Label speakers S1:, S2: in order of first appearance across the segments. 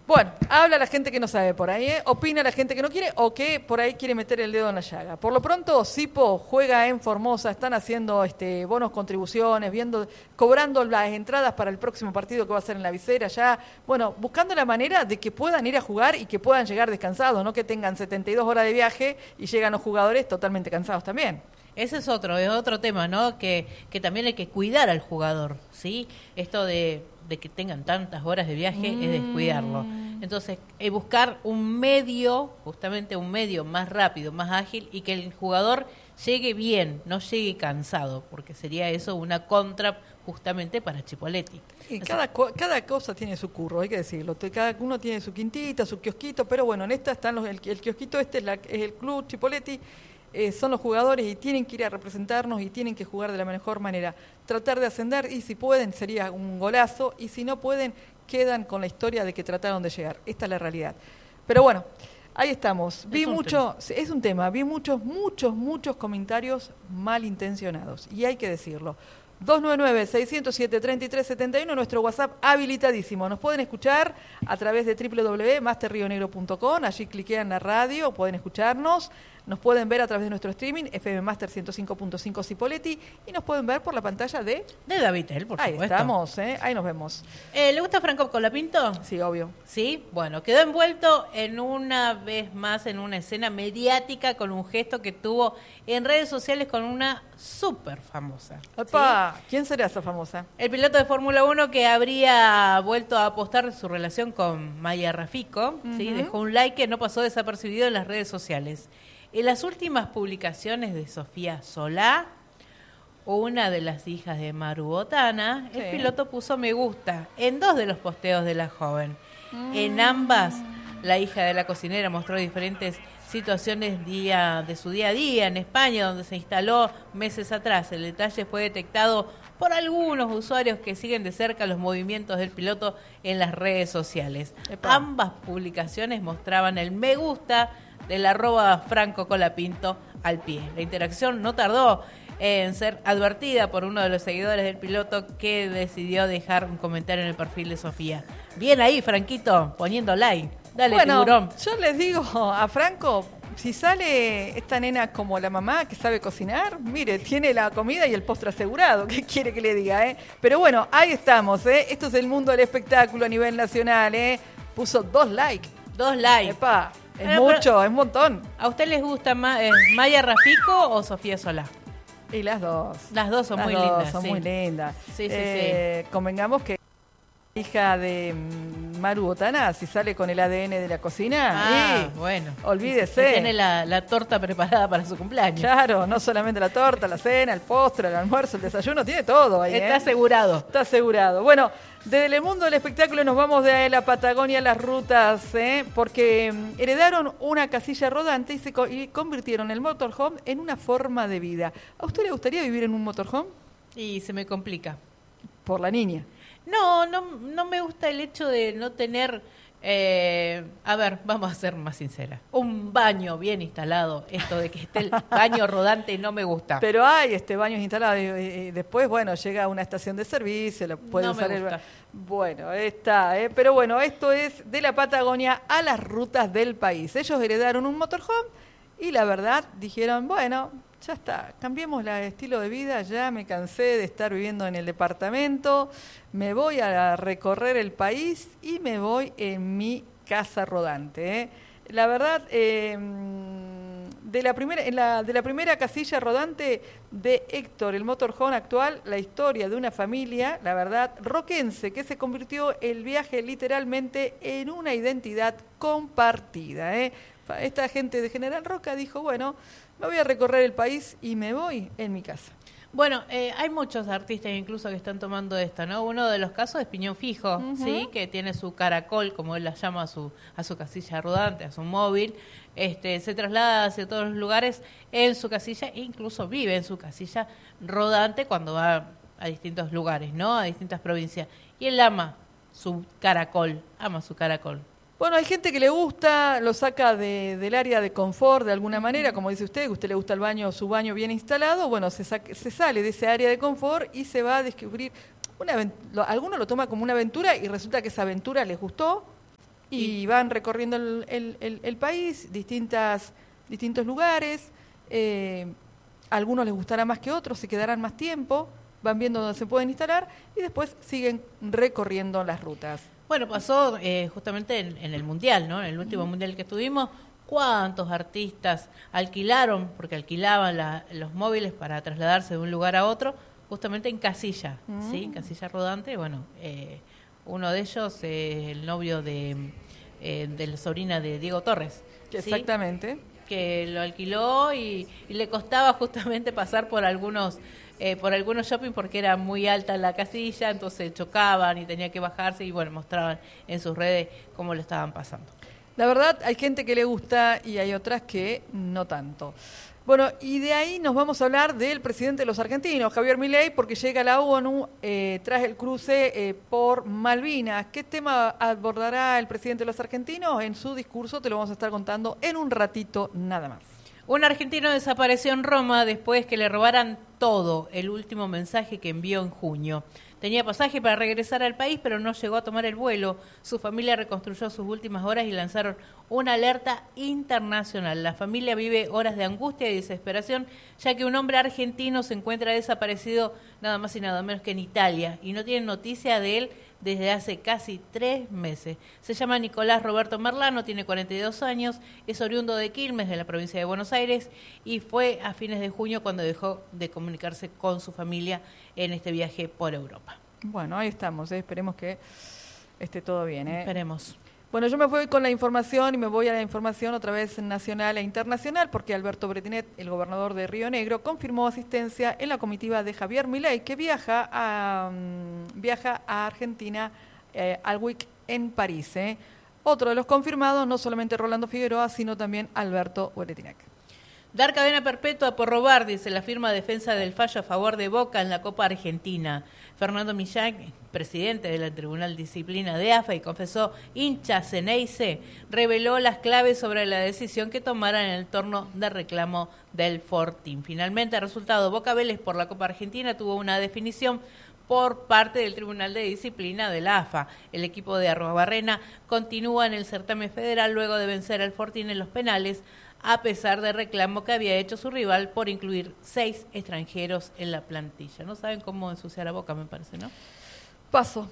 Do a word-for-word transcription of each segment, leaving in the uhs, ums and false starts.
S1: Bueno, habla la gente que no sabe por ahí, ¿eh? Opina la gente que no quiere o que por ahí quiere meter el dedo en la llaga. Por lo pronto, Sipo juega en Formosa, están haciendo este bonos contribuciones, viendo, cobrando las entradas para el próximo partido que va a ser en la Visera, ya, bueno, buscando la manera de que puedan ir a jugar y que puedan llegar descansados, no que tengan setenta y dos horas de viaje y llegan los jugadores totalmente cansados también.
S2: Ese es otro, es otro tema, ¿no? Que, que también hay que cuidar al jugador, ¿sí? Esto de, de que tengan tantas horas de viaje mm. es descuidarlo. Entonces, eh, buscar un medio, justamente un medio más rápido, más ágil, y que el jugador llegue bien, no llegue cansado, porque sería eso una contra justamente para Chipolletti.
S1: Y cada, cada cosa tiene su curro, hay que decirlo. Cada uno tiene su quintita, su kiosquito, pero bueno, en esta están los, el, el kiosquito este es, la, es el club Chipolletti. Eh, son los jugadores y tienen que ir a representarnos y tienen que jugar de la mejor manera. Tratar de ascender y si pueden sería un golazo y si no pueden quedan con la historia de que trataron de llegar. Esta es la realidad. Pero bueno, ahí estamos. Vi mucho, tema. es un tema, vi muchos, muchos, muchos comentarios malintencionados y hay que decirlo. dos nueve nueve, seis cero siete, tres tres siete uno, nuestro WhatsApp habilitadísimo. Nos pueden escuchar a través de doble u doble u doble u punto master rio negro punto com, allí cliquean la radio, pueden escucharnos, nos pueden ver a través de nuestro streaming, F M Master ciento cinco punto cinco Cipolletti, y nos pueden ver por la pantalla de...
S2: De Davitel, por
S1: ahí
S2: supuesto.
S1: Ahí estamos, ¿eh? Ahí nos vemos.
S2: Eh, ¿Le gusta Franco Colapinto?
S1: Sí, obvio.
S2: Sí, bueno, quedó envuelto en una vez más en una escena mediática con un gesto que tuvo en redes sociales con una súper famosa.
S1: Opa,
S2: ¿sí?
S1: ¿Quién será esa famosa?
S2: El piloto de Fórmula uno que habría vuelto a apostar su relación con Maya Rafico, uh-huh. ¿sí? Dejó un like que no pasó desapercibido en las redes sociales. En las últimas publicaciones de Sofía Solá, una de las hijas de Maru Botana, sí. El piloto puso me gusta en dos de los posteos de la joven. Mm. En ambas, la hija de la cocinera mostró diferentes situaciones día, de su día a día en España, donde se instaló meses atrás. El detalle fue detectado por algunos usuarios que siguen de cerca los movimientos del piloto en las redes sociales. Epa. Ambas publicaciones mostraban el me gusta del arroba Franco Colapinto al pie. La interacción no tardó en ser advertida por uno de los seguidores del piloto que decidió dejar un comentario en el perfil de Sofía. Bien ahí, Franquito, poniendo like. Dale,
S1: bueno,
S2: tiburón.
S1: Yo les digo a Franco, si sale esta nena como la mamá que sabe cocinar, mire, tiene la comida y el postre asegurado. ¿Qué quiere que le diga, eh? Pero bueno, ahí estamos, ¿eh? Esto es el mundo del espectáculo a nivel nacional, ¿eh? Puso dos likes.
S2: Dos likes.
S1: Epa, es bueno, mucho, es un montón.
S2: ¿A usted les gusta más eh, Maya Rafico o Sofía Solá?
S1: Y las dos.
S2: Las dos son
S1: las
S2: muy
S1: dos
S2: lindas.
S1: Son
S2: sí.
S1: muy lindas.
S2: Sí, sí,
S1: eh, sí. Convengamos que hija de Maru Botana, si sale con el A D N de la cocina,
S2: ah,
S1: y
S2: bueno,
S1: olvídese.
S2: Tiene la, la torta preparada para su cumpleaños.
S1: Claro, no solamente la torta, la cena, el postre, el almuerzo, el desayuno, tiene todo ahí.
S2: Está
S1: ¿eh?
S2: asegurado.
S1: Está asegurado. Bueno, desde el mundo del espectáculo nos vamos de la Patagonia a las rutas, ¿eh? Porque heredaron una casilla rodante y se co- y convirtieron el motorhome en una forma de vida. ¿A usted le gustaría vivir en un motorhome?
S2: Y se me complica.
S1: Por la niña.
S2: No, no, no me gusta el hecho de no tener, eh, a ver, vamos a ser más sinceras, un baño bien instalado. Esto de que esté el baño rodante no me gusta.
S1: Pero hay este baños instalados y, y después, bueno, llega a una estación de servicio, lo puede
S2: no
S1: usar
S2: me gusta.
S1: el... Bueno, está, ¿eh? Pero bueno, esto es de la Patagonia a las rutas del país. Ellos heredaron un motorhome y la verdad dijeron, bueno, ya está, cambiemos el estilo de vida, ya me cansé de estar viviendo en el departamento, me voy a recorrer el país y me voy en mi casa rodante. ¿eh? La verdad, eh, de, la primera, en la, de la primera casilla rodante de Héctor, el motorhome actual, la historia de una familia, la verdad, roquense, que se convirtió el viaje literalmente en una identidad compartida. ¿eh? Esta gente de General Roca dijo, bueno, me voy a recorrer el país y me voy en mi casa.
S2: Bueno, eh, hay muchos artistas incluso que están tomando esto, ¿no? Uno de los casos es Piñón Fijo, uh-huh. ¿sí? Que tiene su caracol, como él la llama, a su, a su casilla rodante, a su móvil. Este, se traslada hacia todos los lugares en su casilla e incluso vive en su casilla rodante cuando va a distintos lugares, ¿no? A distintas provincias. Y él ama su caracol, ama su caracol.
S1: Bueno, hay gente que le gusta, lo saca de, del área de confort de alguna manera, como dice usted, que a usted le gusta el baño, su baño bien instalado, bueno, se, saque, se sale de ese área de confort y se va a descubrir, una, lo, alguno lo toma como una aventura y resulta que esa aventura les gustó y,
S2: y
S1: van recorriendo el, el, el, el país, distintas, distintos lugares. Eh, algunos les gustará más que otros, se quedarán más tiempo, van viendo dónde se pueden instalar y después siguen recorriendo las rutas.
S2: Bueno, pasó eh, justamente en, en el Mundial, ¿no? En el último uh-huh. Mundial que estuvimos, ¿cuántos artistas alquilaron, porque alquilaban la, los móviles para trasladarse de un lugar a otro, justamente en casilla, uh-huh. ¿sí? En casilla rodante. Bueno, eh, uno de ellos es eh, el novio de, eh, de la sobrina de Diego Torres. ¿sí?
S1: Exactamente.
S2: Que lo alquiló y, y le costaba justamente pasar por algunos eh, por algunos shopping porque era muy alta la casilla, entonces chocaban y tenía que bajarse y bueno, mostraban en sus redes cómo lo estaban pasando.
S1: La verdad, hay gente que le gusta y hay otras que no tanto. Bueno, y de ahí nos vamos a hablar del presidente de los argentinos, Javier Milei, porque llega a la ONU eh, tras el cruce eh, por Malvinas. ¿Qué tema abordará el presidente de los argentinos? En su discurso te lo vamos a estar contando en un ratito nada más.
S2: Un argentino desapareció en Roma después que le robaran todo, el último mensaje que envió en junio. Tenía pasaje para regresar al país, pero no llegó a tomar el vuelo. Su familia reconstruyó sus últimas horas y lanzaron una alerta internacional. La familia vive horas de angustia y desesperación, ya que un hombre argentino se encuentra desaparecido nada más y nada menos que en Italia, y no tienen noticia de él desde hace casi tres meses. Se llama Nicolás Roberto Merlano, tiene cuarenta y dos años, es oriundo de Quilmes, de la provincia de Buenos Aires, y fue a fines de junio cuando dejó de comunicarse con su familia en este viaje por Europa.
S1: Bueno, ahí estamos, ¿eh? Esperemos que esté todo bien. ¿eh?
S2: Esperemos.
S1: Bueno, yo me voy con la información y me voy a la información otra vez nacional e internacional, porque Alberto Bretinet, el gobernador de Río Negro, confirmó asistencia en la comitiva de Javier Milei, que viaja a, um, viaja a Argentina eh, al W I C en París. ¿eh? Otro de los confirmados, no solamente Rolando Figueroa, sino también Alberto Bretinet.
S2: Dar cadena perpetua por robar, dice la firma de defensa del fallo a favor de Boca en la Copa Argentina. Fernando Millán, presidente del Tribunal de Disciplina de A F A y confesó hincha Ceneice, reveló las claves sobre la decisión que tomaran en el torno de reclamo del Fortín. Finalmente, el resultado Boca Vélez por la Copa Argentina tuvo una definición por parte del Tribunal de Disciplina de la A F A. El equipo de Arruabarrena continúa en el certamen federal luego de vencer al Fortín en los penales, a pesar del reclamo que había hecho su rival por incluir seis extranjeros en la plantilla. No saben cómo ensuciar a Boca, me parece, ¿no?
S1: Paso.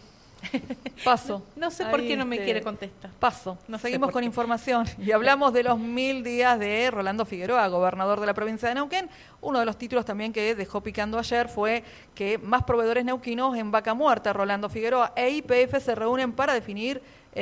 S1: Paso.
S2: No, no sé por Ahí qué no me este, quiere contestar.
S1: Paso. No Seguimos con qué. información y hablamos de los mil días de Rolando Figueroa, gobernador de la provincia de Neuquén. Uno de los títulos también que dejó picando ayer fue que más proveedores neuquinos en Vaca Muerta, Rolando Figueroa e I P F se reúnen para definir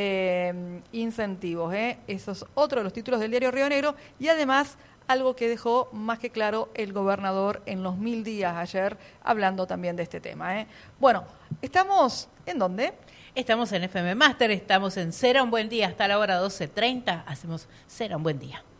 S1: eh, incentivos. ¿eh? Eso es otro de los títulos del diario Río Negro y además algo que dejó más que claro el gobernador en los mil días ayer, hablando también de este tema. ¿eh? Bueno, estamos, ¿en dónde?
S2: Estamos en F M Master, estamos en Será un Buen Día, hasta la hora doce treinta, hacemos Será un Buen Día.